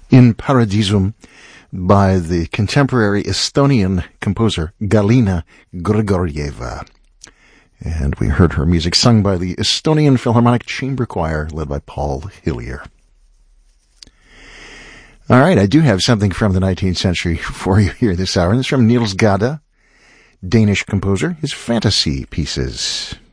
In Paradisum by the contemporary Estonian composer Galina Grigorieva. And we heard her music sung by the Estonian Philharmonic Chamber Choir led by Paul Hillier. All right, I do have something from the 19th century for you here this hour, and it's from Niels Gade, Danish composer, his fantasy pieces.